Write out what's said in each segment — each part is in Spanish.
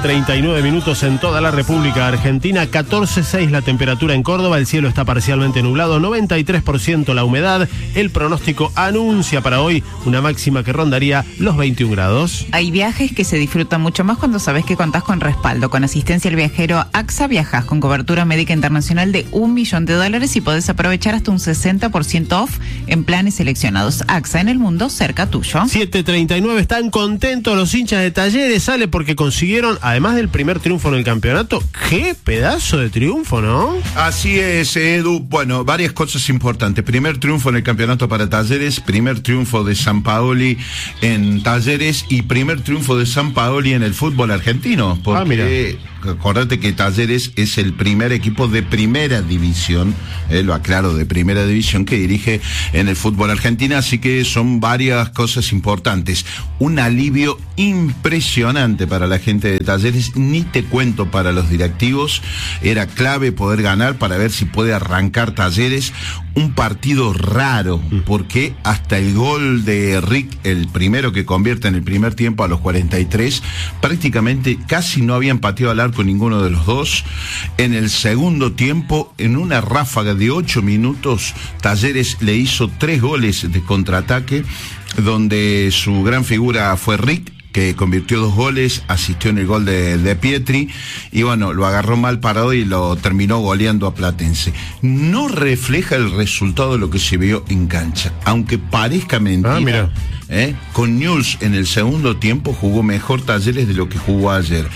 7:39 minutos en toda la República Argentina, 14,6 la temperatura en Córdoba, el cielo está parcialmente nublado, 93% la humedad, el pronóstico anuncia para hoy una máxima que rondaría los 21 grados. Hay viajes que se disfrutan mucho más cuando sabes que contás con respaldo. Con asistencia al viajero AXA viajás con cobertura médica internacional de $1 millón y podés aprovechar hasta un 60% off en planes seleccionados. AXA, en el mundo cerca tuyo. 7:39, están contentos los hinchas de Talleres, sale porque consiguieron, además del primer triunfo en el campeonato, qué pedazo de triunfo, ¿no? Así es, Edu. Bueno, varias cosas importantes. Primer triunfo en el campeonato para Talleres, primer triunfo de Sampaoli en Talleres y primer triunfo de Sampaoli en el fútbol argentino. Porque acordate que Talleres es el primer equipo de primera división, lo aclaro, de primera división que dirige en el fútbol argentino, así que son varias cosas importantes. Un alivio impresionante para la gente de Talleres, ni te cuento para los directivos, era clave poder ganar para ver si puede arrancar Talleres. Un partido raro, porque hasta el gol de Rick, el primero que convierte en el primer tiempo a los 43, prácticamente casi no habían pateado al arco ninguno de los dos. En el segundo tiempo, en una ráfaga de 8 minutos, Talleres le hizo 3 goles de contraataque, donde su gran figura fue Rick, que convirtió 2 goles, asistió en el gol de Pietri, y bueno, lo agarró mal parado y lo terminó goleando a Platense. No refleja el resultado de lo que se vio en cancha, aunque parezca mentira. Con Newell's en el segundo tiempo jugó mejor Talleres de lo que jugó ayer.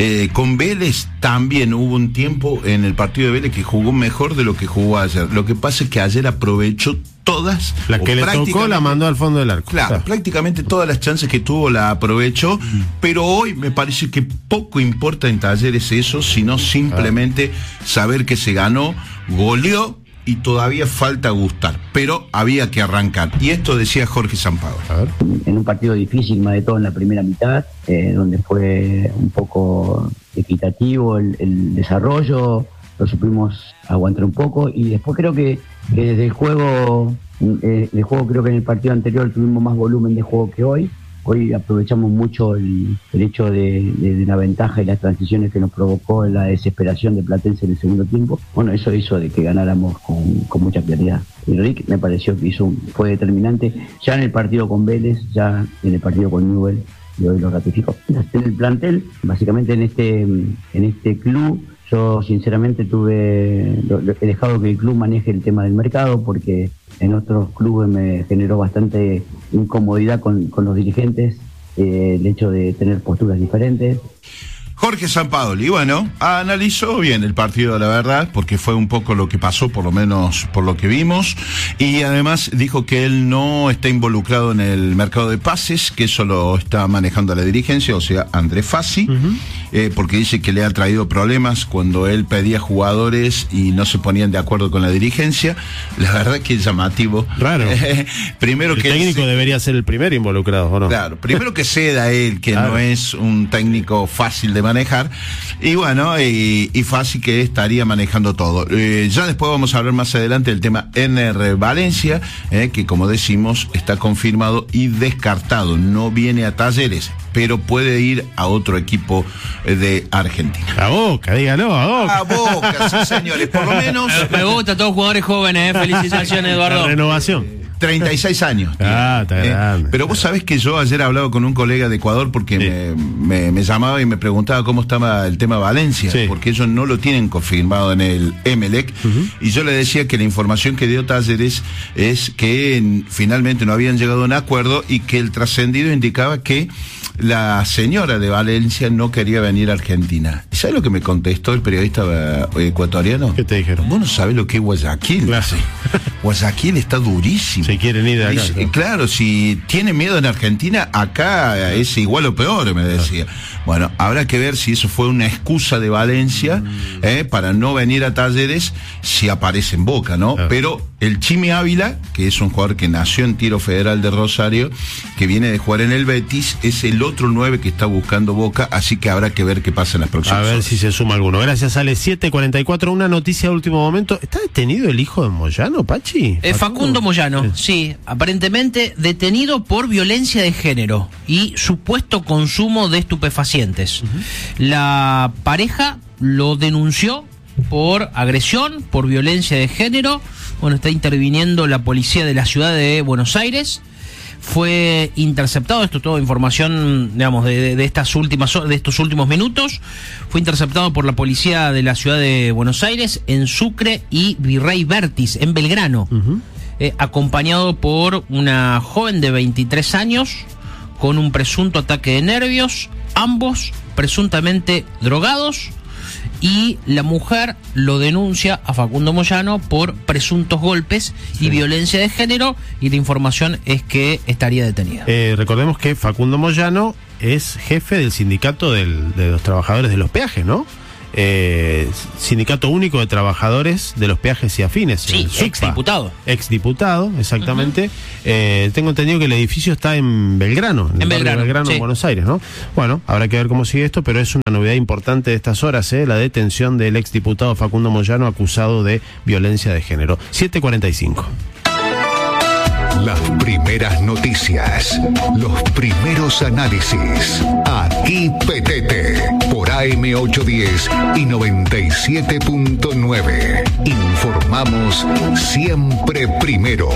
Con Vélez también hubo un tiempo en el partido de Vélez que jugó mejor de lo que jugó ayer. Lo que pasa es que ayer aprovechó todas. La que le tocó la mandó al fondo del arco. Claro, prácticamente todas las chances que tuvo la aprovechó, pero hoy me parece que poco importa en Talleres eso, sino simplemente saber que se ganó, goleó, y todavía falta gustar, pero había que arrancar. Y esto decía Jorge Sampaoli. En un partido difícil, más de todo en la primera mitad, donde fue un poco equitativo el desarrollo, lo supimos aguantar un poco, y después creo que desde el juego, creo que en el partido anterior tuvimos más volumen de juego que hoy. Hoy aprovechamos mucho el hecho de la ventaja y las transiciones que nos provocó la desesperación de Platense en el segundo tiempo. Bueno, eso hizo de que ganáramos con mucha claridad. Y Rick me pareció que fue determinante ya en el partido con Vélez, ya en el partido con Newell's, y hoy lo ratificó. En el plantel, básicamente en este club, yo sinceramente he dejado que el club maneje el tema del mercado, porque en otros clubes me generó bastante incomodidad con los dirigentes, el hecho de tener posturas diferentes. Jorge Sampaoli, bueno, analizó bien el partido, la verdad, porque fue un poco lo que pasó, por lo menos por lo que vimos, y además dijo que él no está involucrado en el mercado de pases, que eso lo está manejando la dirigencia, o sea, André Fassi, porque dice que le ha traído problemas cuando él pedía jugadores y no se ponían de acuerdo con la dirigencia. La verdad que es llamativo. Raro. Primero el que técnico debería ser el primer involucrado, ¿o no? Claro, primero que ceda él, que no es un técnico fácil de manejar, y bueno, y Fassi que estaría manejando todo. Ya después vamos a hablar más adelante del tema Ener Valencia, que como decimos está confirmado y descartado, no viene a Talleres, pero puede ir a otro equipo de Argentina. A Boca, dígalo, a Boca. A Boca, sí señores, por lo menos. Me gusta, todos jugadores jóvenes, felicitaciones, Eduardo. La renovación. 36 años. Está grande. Pero vos sabés que yo ayer hablaba con un colega de Ecuador porque me llamaba y me preguntaba cómo estaba el tema Valencia, porque ellos no lo tienen confirmado en el Emelec, y yo le decía que la información que dio Talleres es que finalmente no habían llegado a un acuerdo y que el trascendido indicaba que la señora de Valencia no quería venir a Argentina. ¿Y sabes lo que me contestó el periodista ecuatoriano? ¿Qué te dijeron? Vos no sabés lo que es Guayaquil. Claro. Guayaquil está durísimo. Se quieren ir de acá. Dice, claro, si tiene miedo en Argentina, acá es igual o peor, me decía. Bueno, habrá que ver si eso fue una excusa de Valencia para no venir a Talleres, si aparece en Boca, ¿no? Pero el Chimi Ávila, que es un jugador que nació en Tiro Federal de Rosario, que viene de jugar en el Betis, es el otro 9 que está buscando Boca, así que habrá que ver qué pasa en las próximas horas. A ver si se suma alguno. Gracias, Ale. 7:44, una noticia de último momento. ¿Está detenido el hijo de Moyano, Pachi? Facundo Moyano. sí, aparentemente detenido por violencia de género y supuesto consumo de estupefacientes. La pareja lo denunció por agresión, por violencia de género. Bueno, está interviniendo la policía de la ciudad de Buenos Aires. Fue interceptado, esto toda información, digamos, de estos últimos minutos. Fue interceptado por la policía de la ciudad de Buenos Aires en Sucre y Virrey Vértiz, en Belgrano, acompañado por una joven de 23 años con un presunto ataque de nervios, ambos presuntamente drogados. Y la mujer lo denuncia a Facundo Moyano por presuntos golpes y violencia de género, y la información es que estaría detenido. Recordemos que Facundo Moyano es jefe del sindicato de los trabajadores de los peajes, ¿no? Sindicato Único de Trabajadores de los Peajes y Afines. Sí, exdiputado. Exdiputado, exactamente. Tengo entendido que el edificio está en Belgrano, en Belgrano, sí. En Buenos Aires, ¿no? Bueno, habrá que ver cómo sigue esto, pero es una novedad importante de estas horas, la detención del exdiputado Facundo Moyano acusado de violencia de género. 7:45. Las primeras noticias, los primeros análisis. Aquí Petete, por AM810 y 97.9. Informamos siempre primero.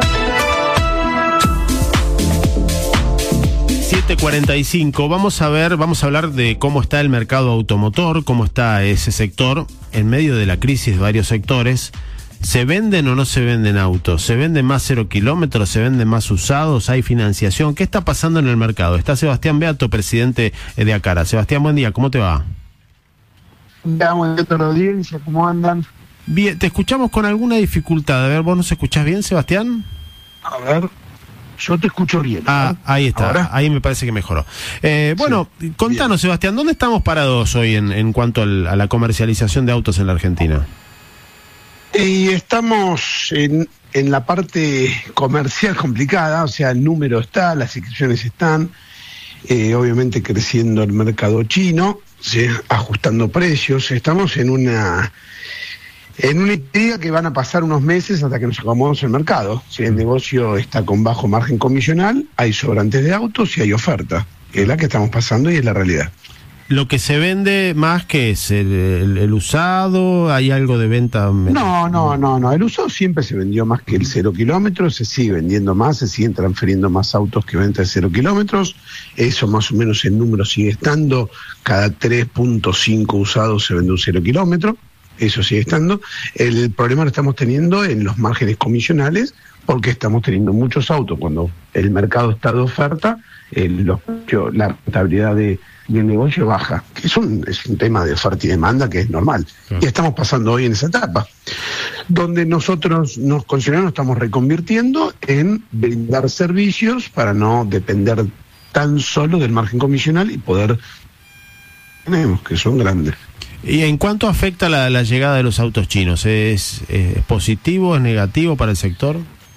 7:45. Vamos a hablar de cómo está el mercado automotor, cómo está ese sector en medio de la crisis de varios sectores. ¿Se venden o no se venden autos? ¿Se venden más 0 kilómetros? ¿Se venden más usados? ¿Hay financiación? ¿Qué está pasando en el mercado? Está Sebastián Beato, presidente de Acara. Sebastián, buen día, ¿cómo te va? Buen día a toda la audiencia, ¿cómo andan? Bien, te escuchamos con alguna dificultad. A ver, ¿vos nos escuchás bien, Sebastián? A ver, yo te escucho bien. Ahí está. ¿Ahora? Ahí me parece que mejoró. Bueno, sí, contanos, bien. Sebastián, ¿dónde estamos parados hoy en cuanto a la comercialización de autos en la Argentina? Y estamos en la parte comercial complicada, o sea, el número está, las inscripciones están, obviamente creciendo el mercado chino, ¿sí? Ajustando precios. Estamos en una idea que van a pasar unos meses hasta que nos acomodemos el mercado. ¿Sí? El negocio está con bajo margen comisional, hay sobrantes de autos y hay oferta, que es la que estamos pasando y es la realidad. Lo que se vende más, que es el usado, ¿hay algo de venta? No, el usado siempre se vendió más que el 0 kilómetros, se sigue vendiendo más, se siguen transfiriendo más autos que venta de 0 kilómetros, eso más o menos el número sigue estando, cada 3.5 usados se vende un 0 kilómetro, eso sigue estando. El problema lo estamos teniendo en los márgenes comisionales, porque estamos teniendo muchos autos, cuando el mercado está de oferta, la rentabilidad del negocio baja, que es un tema de oferta y demanda que es normal. Y estamos pasando hoy en esa etapa, donde nosotros los concesionarios estamos reconvirtiendo en brindar servicios para no depender tan solo del margen comisional y poder, tenemos que son grandes. ¿Y en cuánto afecta la llegada de los autos chinos? ¿Es positivo, es negativo para el sector?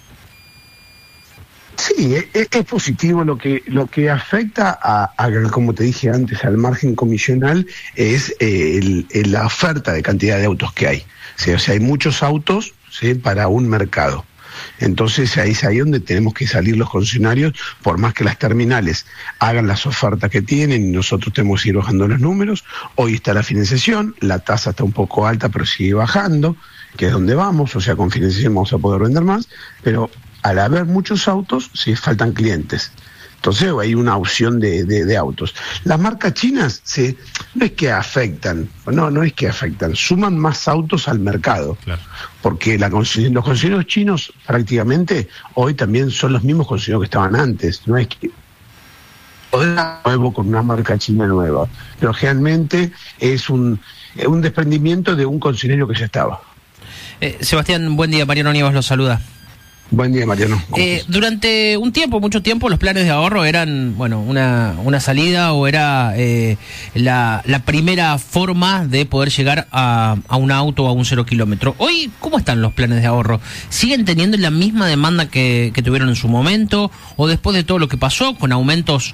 Sí, es positivo. Lo que afecta como te dije antes, al margen comisional es la oferta de cantidad de autos que hay. O sea, hay muchos autos, ¿sí?, para un mercado. Entonces ahí es donde tenemos que salir los concesionarios, por más que las terminales hagan las ofertas que tienen y nosotros tenemos que ir bajando los números. Hoy está la financiación, la tasa está un poco alta pero sigue bajando, que es donde vamos, o sea, con financiación vamos a poder vender más, pero al haber muchos autos, sí faltan clientes. Entonces hay una opción de autos. Las marcas chinas no es que afectan, no es que afectan, suman más autos al mercado. Claro. Porque los concesionarios chinos prácticamente hoy también son los mismos concesionarios que estaban antes. No es que nuevo con una marca china nueva, pero generalmente es un desprendimiento de un concesionario que ya estaba. Sebastián, buen día. Mariano Nieves los saluda. Buen día, Mariano. Durante mucho tiempo, los planes de ahorro eran, bueno, una salida, o era la primera forma de poder llegar a un auto o a un 0 kilómetro. Hoy, ¿cómo están los planes de ahorro? ¿Siguen teniendo la misma demanda que tuvieron en su momento? ¿O después de todo lo que pasó, con aumentos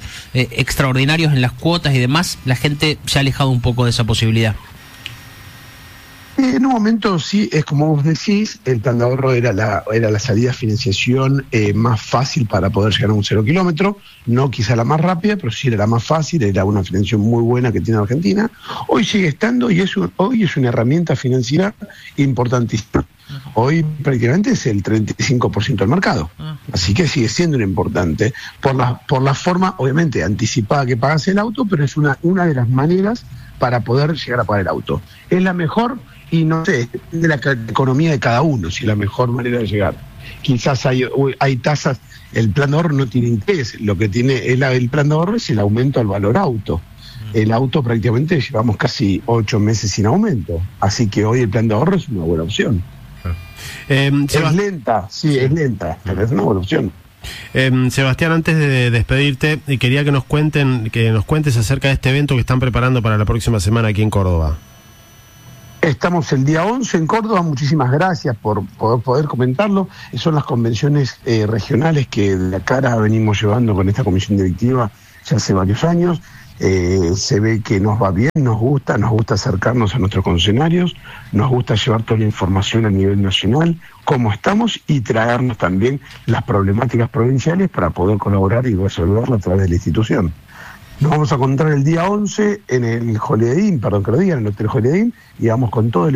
extraordinarios en las cuotas y demás, la gente se ha alejado un poco de esa posibilidad? En un momento sí, es como vos decís, el plan de ahorro era la salida de financiación más fácil para poder llegar a un 0 kilómetro, no quizá la más rápida, pero sí era la más fácil, era una financiación muy buena que tiene Argentina. Hoy sigue estando y hoy es una herramienta financiera importantísima. Hoy prácticamente es el 35% del mercado, así que sigue siendo una importante por la forma, obviamente, anticipada que pagas el auto, pero es una de las maneras para poder llegar a pagar el auto. Es la mejor, y no sé, de la economía de cada uno, si es la mejor manera de llegar. Quizás hay tasas, el plan de ahorro no tiene interés, lo que tiene el plan de ahorro es el aumento al valor auto. El auto prácticamente llevamos casi 8 meses sin aumento, así que hoy el plan de ahorro es una buena opción. Es lenta, sí, es lenta, pero es una buena opción. Sebastián, antes de despedirte, quería que nos cuentes acerca de este evento que están preparando para la próxima semana aquí en Córdoba. Estamos el día 11 en Córdoba, muchísimas gracias por poder comentarlo. Son las convenciones regionales que de la cara venimos llevando con esta comisión directiva ya hace varios años. Se ve que nos va bien, nos gusta acercarnos a nuestros concesionarios, nos gusta llevar toda la información a nivel nacional, cómo estamos, y traernos también las problemáticas provinciales para poder colaborar y resolverlas a través de la institución. Nos vamos a encontrar el día 11 en el Holiday Inn, en el Hotel Holiday Inn, y vamos con todo el